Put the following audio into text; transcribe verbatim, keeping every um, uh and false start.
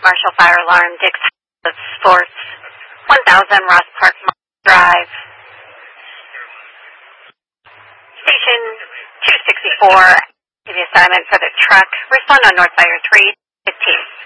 Marshall Fire Alarm, Dix Force, one thousand Ross Park Drive. Station two sixty-four, give you assignment for the truck. Respond on North Fire three fifteen.